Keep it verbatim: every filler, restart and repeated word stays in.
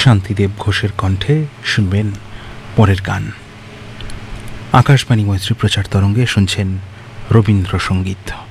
শান্তিদেব ঘোষের কণ্ঠে শুনবেন পরের গান। আকাশবাণী মৈত্রী প্রচার তরঙ্গে শুনছেন রবীন্দ্রসঙ্গীত।